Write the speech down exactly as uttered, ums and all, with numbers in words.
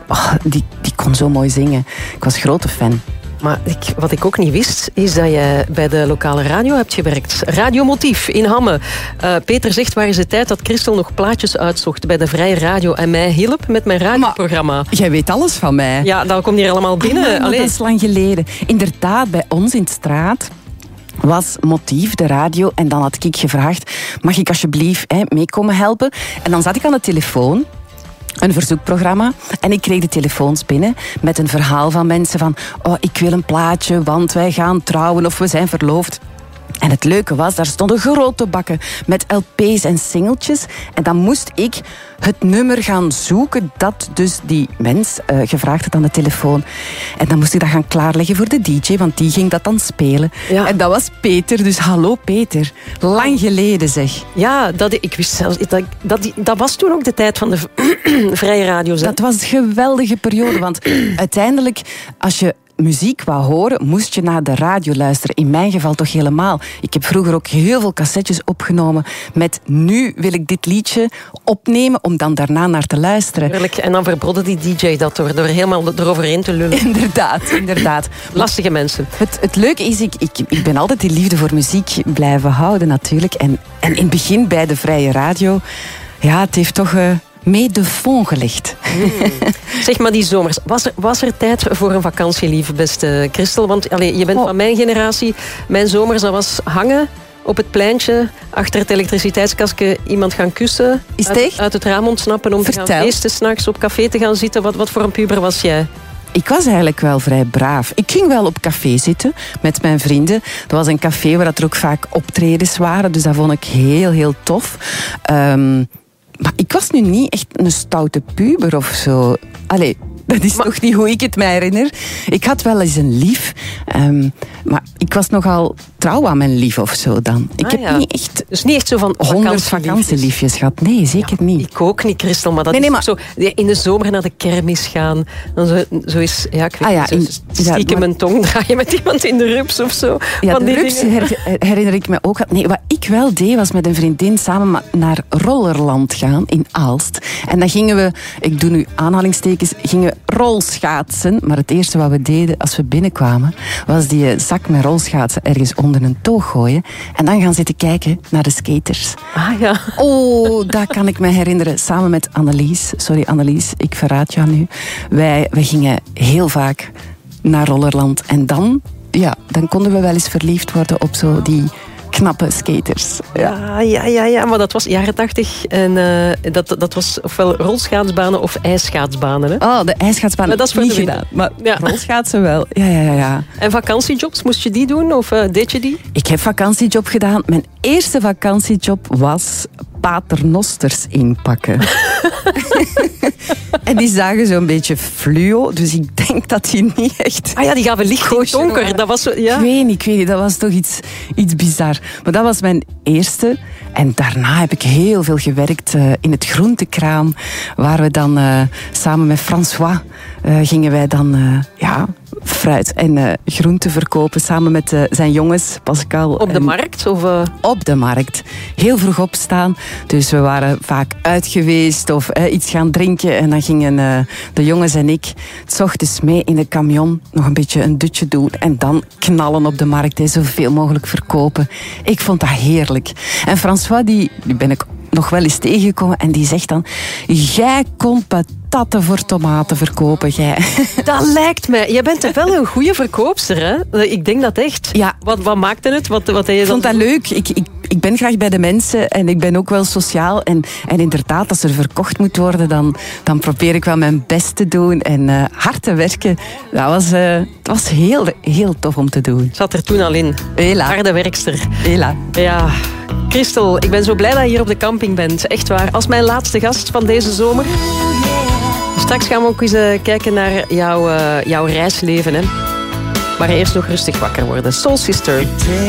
oh, die, die kon zo mooi zingen. Ik was grote fan. Maar ik, wat ik ook niet wist, is dat je bij de lokale radio hebt gewerkt. Radio Motief in Hamme. Uh, Peter zegt, waar is de tijd dat Christel nog plaatjes uitzocht bij de Vrije Radio en mij hielp met mijn radioprogramma? Maar jij weet alles van mij. Ja, dat komt hier allemaal binnen. Ah, dat is lang geleden. Inderdaad, bij ons in de straat was Motief, de radio. En dan had ik gevraagd, mag ik alsjeblieft hè, meekomen helpen? En dan zat ik aan de telefoon. Een verzoekprogramma. En ik kreeg de telefoons binnen met een verhaal van mensen van oh, ik wil een plaatje, want wij gaan trouwen of we zijn verloofd. En het leuke was, daar stonden grote bakken met L P's en singeltjes. En dan moest ik het nummer gaan zoeken dat dus die mens uh, gevraagd had aan de telefoon. En dan moest ik dat gaan klaarleggen voor de D J, want die ging dat dan spelen. Ja. En dat was Peter, dus hallo Peter. Lang geleden zeg. Ja, dat, ik wist zelfs... Dat, dat, dat was toen ook de tijd van de Vrije Radio. Hè? Dat was een geweldige periode, want uiteindelijk, als je muziek wou horen, moest je naar de radio luisteren. In mijn geval toch helemaal. Ik heb vroeger ook heel veel cassettes opgenomen met nu wil ik dit liedje opnemen om dan daarna naar te luisteren. Heerlijk. En dan verbrodde die D J dat door, door helemaal eroverheen te lullen. Inderdaad, inderdaad. Lastige mensen. Het, het leuke is, ik, ik, ik ben altijd die liefde voor muziek blijven houden natuurlijk. En, en in het begin bij de Vrije Radio, ja, het heeft toch... Uh, mee de fond gelegd. Hmm. Zeg maar die zomers. Was er, was er tijd voor een vakantie, lieve beste Christel? Want allee, je bent oh. van mijn generatie. Mijn zomers, dat was hangen op het pleintje, achter het elektriciteitskastje iemand gaan kussen. Is het uit, echt? uit het raam ontsnappen om Vertel. te gaan feesten, 's nachts op café te gaan zitten. Wat, wat voor een puber was jij? Ik was eigenlijk wel vrij braaf. Ik ging wel op café zitten met mijn vrienden. Dat was een café waar er ook vaak optredens waren. Dus dat vond ik heel, heel tof. Um, Maar ik was nu niet echt een stoute puber of zo. Allee, dat is maar... nog niet hoe ik het mij herinner. Ik had wel eens een lief. Um, maar ik was nogal trouw aan mijn lief of zo dan. Ik ah, heb ja. niet echt... Dus niet echt zo van honderd vakantieliefjes gehad. Nee, zeker ja, niet. Ik ook niet, Christel. Maar dat nee, nee, is maar... zo... In de zomer naar de kermis gaan. Dan zo, zo is... Ja, ik weet ah, ja, niet, zo in, stiekem ja, maar... mijn tong draaien met iemand in de rups of zo. Ja, van de die rups her, herinner ik me ook. Nee, wat ik wel deed, was met een vriendin samen naar Rollerland gaan in Aalst. En dan gingen we, ik doe nu aanhalingstekens, gingen rolschaatsen. Maar het eerste wat we deden als we binnenkwamen, was die zak met rolschaatsen ergens onder een toog gooien. En dan gaan zitten kijken naar de skaters. Ah ja. Oh, dat kan ik me herinneren. Samen met Annelies. Sorry Annelies, ik verraad jou nu. Wij, wij gingen heel vaak naar Rollerland. En dan, ja, dan konden we wel eens verliefd worden op zo die knappe skaters. Ja, ja, ja, ja, maar dat was jaren tachtig. En uh, dat, dat was ofwel rolschaatsbanen of ijsschaatsbanen. Hè? Oh, de ijsschaatsbanen dat is niet gedaan. Maar ja. rolschaatsen wel. Ja, ja, ja, ja. En vakantiejobs, moest je die doen? Of uh, deed je die? Ik heb vakantiejob gedaan. Mijn eerste vakantiejob was paternosters inpakken. En die zagen zo'n beetje fluo, dus ik denk dat die niet echt... Ah ja, die gaven licht in donker. Dat was zo, ja. Ik weet niet, ik weet niet, dat was toch iets, iets bizar. Maar dat was mijn eerste. En daarna heb ik heel veel gewerkt uh, in het groentekraam, waar we dan uh, samen met François uh, gingen wij dan uh, ja, fruit en uh, groenten verkopen, samen met uh, zijn jongens, Pascal. Op de en, markt? Of, uh... Op de markt. Heel vroeg opstaan. Dus we waren vaak uit geweest of uh, iets gaan drinken. En dan gingen uh, de jongens en ik 's ochtends mee in de camion nog een beetje een dutje doen. En dan knallen op de markt en zoveel mogelijk verkopen. Ik vond dat heerlijk. En François, die, die ben ik nog wel eens tegengekomen. En die zegt dan, jij kon patatten voor tomaten verkopen, jij. Dat lijkt mij. Je bent wel een goede verkoopster, hè? Ik denk dat echt. Ja. Wat, wat maakte het? Wat, wat ik vond dat leuk. Ik, ik, ik ben graag bij de mensen en ik ben ook wel sociaal. En, en inderdaad, als er verkocht moet worden, dan, dan probeer ik wel mijn best te doen. En uh, hard te werken. Dat was, uh, dat was heel, heel tof om te doen. Zat er toen al in. Hela. Harde werkster. Hela. Ja. Christel, ik ben zo blij dat je hier op de camping bent. Echt waar. Als mijn laatste gast van deze zomer. Straks gaan we ook eens uh, kijken naar jouw, uh, jouw reisleven. Hè. Maar eerst nog rustig wakker worden. Soul Sister.